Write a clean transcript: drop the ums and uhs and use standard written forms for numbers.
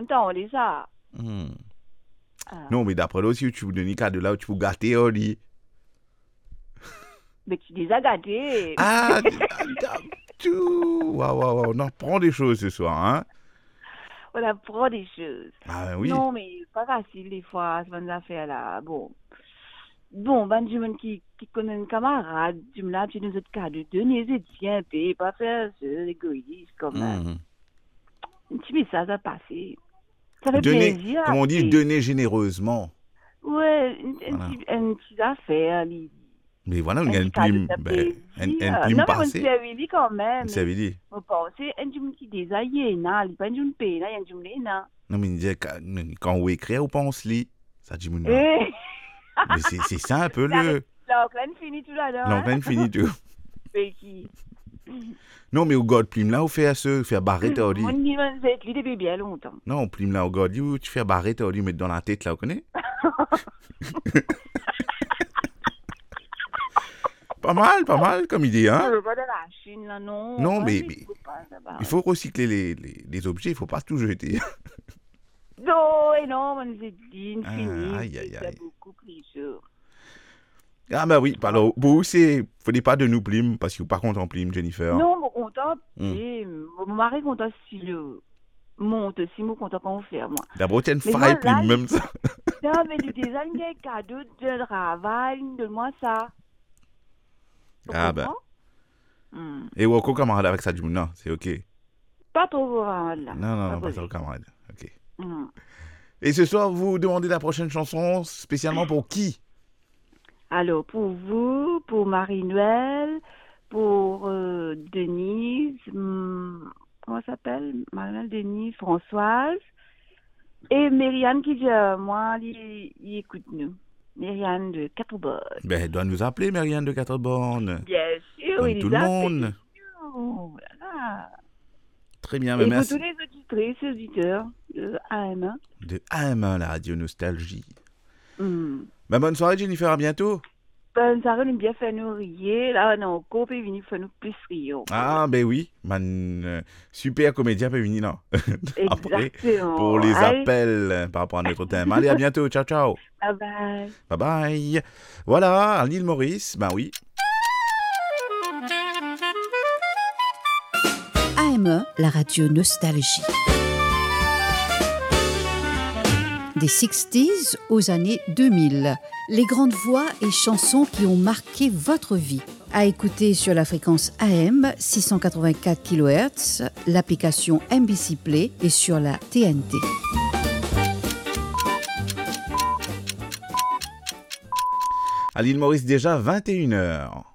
même temps, on les a. Non, mais d'après l'autre, si tu veux donner cadeau là, tu peux gâter, on dit. Mais tu les as gâtés. Ah, tout. Waouh. On apprend des choses ce soir, hein? On apprend des choses. Ah, oui. Non, mais c'est pas facile des fois, ces affaires-là. Bon, ben, du monde qui connaît un camarade, tu me l'as, tu nous as cadeau, donnez-y, tiens, paye, pas faire ce égoïste comme même. Un petit message à passer. Ça fait plaisir. Comme on dit, donner généreusement. Ouais, une petite affaire. Mais voilà, on a une plume. Non, mais on s'est quand même. On s'est dit. On pense, un petit qui désaillé, non, il pas une paix, là, il y a un petit là. Non, mais il dit, quand on écrit ou pas on se lit, ça dit, non. Mais c'est ça un peu le. L'enclin fini tout là-dedans. L'enclin fini tout. Qui? Non, mais au God plume là, on fait barrer ta dit. On dit, c'est lui depuis bien longtemps. Non, plume là, au God, tu fais barrer ta dit, mettre dans la tête là, on connaît? Pas mal comme idée, hein? Je veux pas de la Chine, là, non. Non, mais il faut recycler les objets, il ne faut pas tout jeter. Non, on s'est dit, Aïe. C'est beaucoup plus sûr. Ah, bah oui, alors, vous, il ne faut pas de nous plume, parce que vous pas content plume, Jennifer. Non, mon content, mon mari content si le monte, si mon content qu'on fait, moi. D'abord, tu as une faille plume, même ça. Non, mais du design, il y a un cadeau de travail, donne-moi ça. Ah, ben. Et ou encore camarade avec ça, du non, c'est ok. Pas trop camarade, là. Non, pas trop camarade. Ok. Et ce soir, vous demandez la prochaine chanson spécialement pour qui? Alors, pour vous, pour Marie-Noël, pour Denise, comment ça s'appelle? Marie-Noël, Denise, Françoise, et Myriane qui vient, moi, il écoute nous. Myriane de Quatre-Bornes. Ben, elle doit nous appeler, Myriane de Quatre-Bornes. Bien sûr, comme tout le monde. Oh là là. Très bien, et merci. pour tous les auditrices et auditeurs de AM1. De AM1, la radio Nostalgie. Ben, bonne soirée, Jennifer, à bientôt. Ben, ça aurait bien fait nous rire. Là, non, on peut venir faire nous plus rire. Ah, ben oui. Super comédien peut venir, là. Après, exactement. pour les appels par rapport à notre thème. Allez, à bientôt. Ciao, ciao. Bye bye. Bye bye. Voilà, à l'île Maurice, ben oui. AM1, la radio Nostalgie. Des 60s aux années 2000. Les grandes voix et chansons qui ont marqué votre vie. À écouter sur la fréquence AM 684 kHz, l'application MBC Play et sur la TNT. À l'île Maurice, déjà 21h.